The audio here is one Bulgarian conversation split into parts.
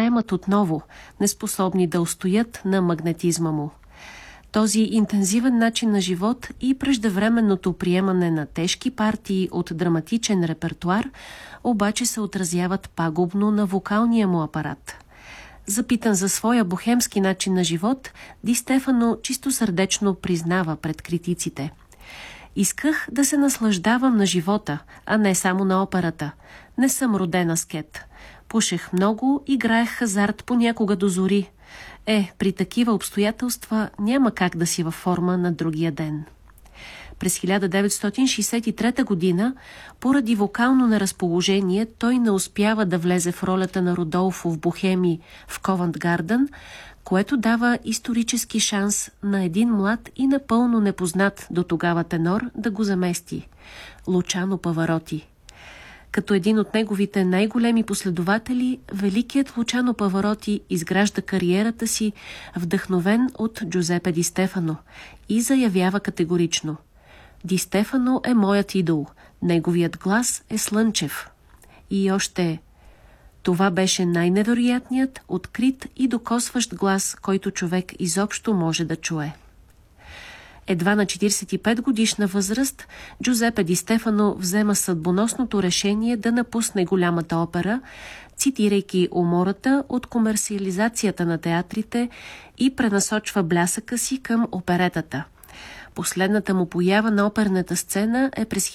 дремат отново, неспособни да устоят на магнетизма му. Този интензивен начин на живот и преждевременното приемане на тежки партии от драматичен репертуар обаче се отразяват пагубно на вокалния му апарат. Запитан за своя бохемски начин на живот, Ди Стефано чистосърдечно признава пред критиците: „Исках да се наслаждавам на живота, а не само на операта. Не съм роден аскет. Пушех много, играех хазарт понякога до зори. При такива обстоятелства няма как да си във форма на другия ден“. През 1963 година, поради вокално неразположение, той не успява да влезе в ролята на Родолфо в Бохеми в Ковент Гарден, което дава исторически шанс на един млад и напълно непознат до тогава тенор да го замести – Лучано Павароти. Като един от неговите най-големи последователи, великият Лучано Павароти изгражда кариерата си вдъхновен от Джузепе Ди Стефано и заявява категорично: „Ди Стефано е моят идол, неговият глас е слънчев“. И още: „Това беше най-невероятният, открит и докосващ глас, който човек изобщо може да чуе“. Едва на 45 годишна възраст Джузепе Ди Стефано взема съдбоносното решение да напусне голямата опера, цитирайки умората от комерциализацията на театрите, и пренасочва блясъка си към оперетата. Последната му поява на оперната сцена е през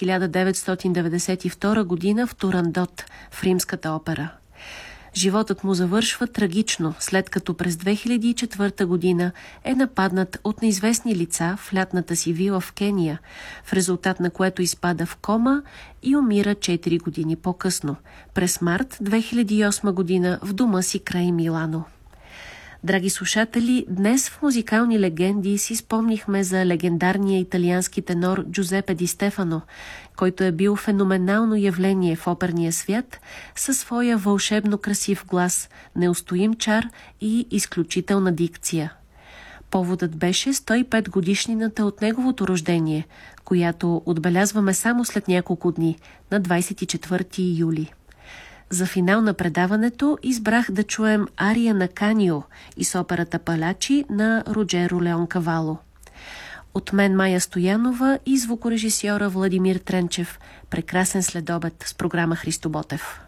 1992 година в Турандот, в Римската опера. Животът му завършва трагично, след като през 2004 година е нападнат от неизвестни лица в лятната си вила в Кения, в резултат на което изпада в кома и умира 4 години по-късно, през март 2008 година в дома си край Милано. Драги слушатели, днес в Музикални легенди си спомнихме за легендарния италиански тенор Джузепе Ди Стефано, който е бил феноменално явление в оперния свят със своя вълшебно красив глас, неустоим чар и изключителна дикция. Поводът беше 105 годишнината от неговото рождение, която отбелязваме само след няколко дни, на 24 юли. За финал на предаването избрах да чуем ария на Канио из операта Палачи на Роджеро Леонкавало. От мен Майя Стоянова и звукорежисьора Владимир Тренчев. Прекрасен следобед с програма Христо Ботев.